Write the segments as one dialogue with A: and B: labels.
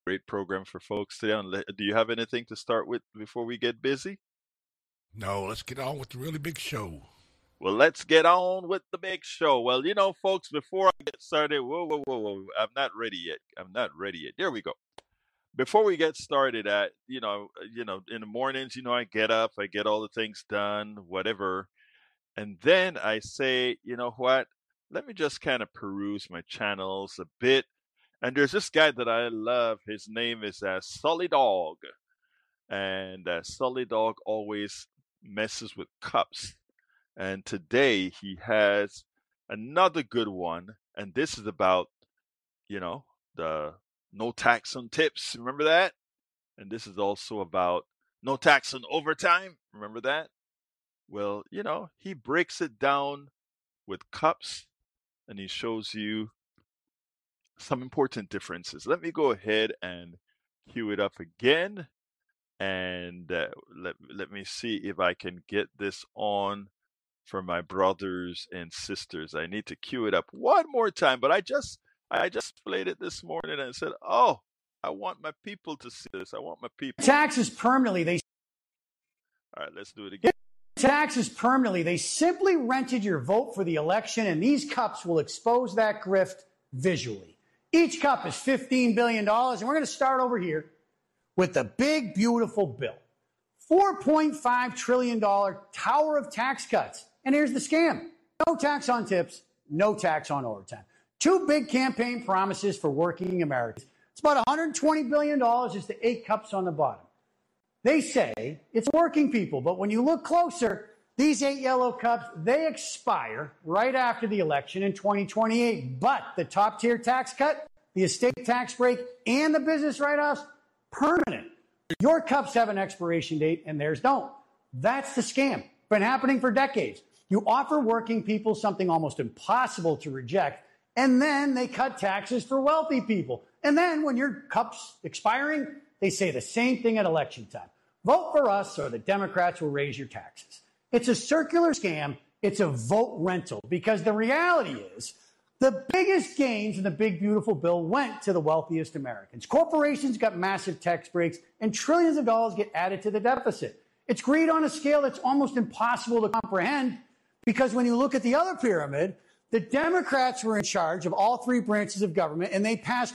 A: great program for folks today. Do you have anything to start with before we get busy?
B: No, let's get on with the really big show.
A: Well, let's get on with the big show. Well, folks, before I get started, whoa, I'm not ready yet. I'm not ready yet. There we go. Before we get started, in the mornings, I get up, I get all the things done, whatever, and then I say, you know what? Let me just kind of peruse my channels a bit. And there's this guy that I love. His name is Sully Dog, and Sully Dog always messes with cups. And today he has another good one. And this is about, the no tax on tips. Remember that? And this is also about no tax on overtime. Remember that? Well, he breaks it down with cups and he shows you some important differences. Let me go ahead and cue it up again. And let me see if I can get this on for my brothers and sisters. I need to cue it up one more time, but I just played it this morning and said, "Oh, I want my people to see this. I want my people."
C: Taxes permanently.
A: All right, let's do it again.
C: Taxes permanently. They simply rented your vote for the election, and these cups will expose that grift visually. Each cup is $15 billion, and we're going to start over here with the big, beautiful bill. $4.5 trillion tower of tax cuts. And here's the scam. No tax on tips, no tax on overtime. Two big campaign promises for working Americans. It's about $120 billion, just the 8 cups on the bottom. They say it's working people, but when you look closer, these 8 yellow cups, they expire right after the election in 2028. But the top tier tax cut, the estate tax break, and the business write-offs, permanent. Your cups have an expiration date and theirs don't. That's the scam. Been happening for decades. You offer working people something almost impossible to reject, and then they cut taxes for wealthy people. And then when your cup's expiring, they say the same thing at election time. Vote for us or the Democrats will raise your taxes. It's a circular scam. It's a vote rental because the reality is the biggest gains in the big, beautiful bill went to the wealthiest Americans. Corporations got massive tax breaks and trillions of dollars get added to the deficit. It's greed on a scale that's almost impossible to comprehend because when you look at the other pyramid, the Democrats were in charge of all 3 branches of government and they passed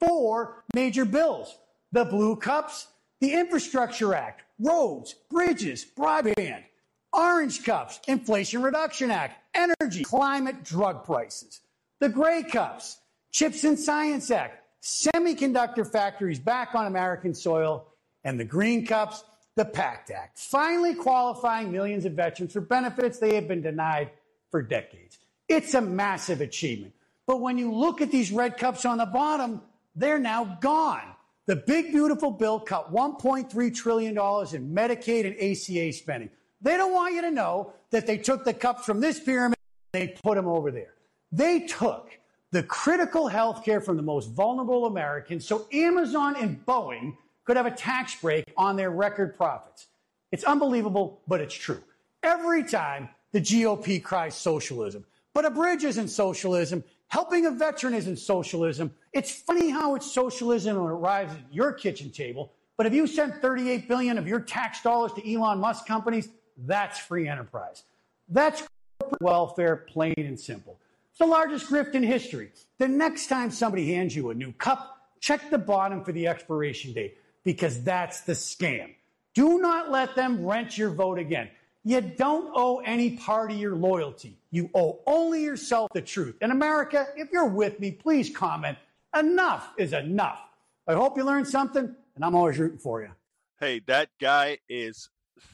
C: 4 major bills. The Blue Cups, the Infrastructure Act, roads, bridges, broadband, Orange Cups, Inflation Reduction Act, energy, climate, drug prices. The Gray Cups, Chips and Science Act, semiconductor factories back on American soil, and the Green Cups, the PACT Act, finally qualifying millions of veterans for benefits they have been denied for decades. It's a massive achievement. But when you look at these red cups on the bottom, they're now gone. The big, beautiful bill cut $1.3 trillion in Medicaid and ACA spending. They don't want you to know that they took the cups from this pyramid and they put them over there. They took the critical health care from the most vulnerable Americans so Amazon and Boeing could have a tax break on their record profits. It's unbelievable, but it's true. Every time the GOP cries socialism, but a bridge isn't socialism, helping a veteran isn't socialism. It's funny how it's socialism when it arrives at your kitchen table, but if you send $38 billion of your tax dollars to Elon Musk companies, that's free enterprise. That's corporate welfare, plain and simple. It's the largest grift in history. The next time somebody hands you a new cup, check the bottom for the expiration date, because that's the scam. Do not let them rent your vote again. You don't owe any party your loyalty. You owe only yourself the truth. In America, if you're with me, please comment. Enough is enough. I hope you learned something, and I'm always rooting for you.
A: Hey, that guy is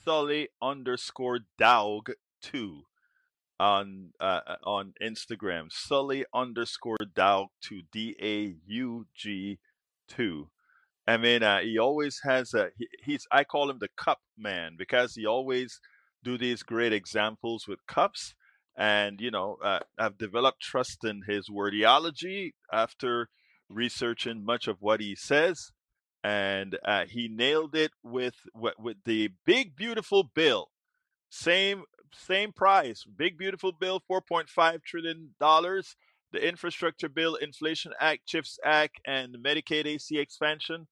A: Sully_Dowg2 on Instagram. Sully_Dowg2, DAUG2. I mean, he always has I call him the cup man because he always do these great examples with cups. And, I've developed trust in his wordiology after researching much of what he says. And he nailed it with the big, beautiful bill. Same price. Big, beautiful bill, $4.5 trillion. The Infrastructure Bill, Inflation Act, CHIPS Act, and Medicaid ACA expansion,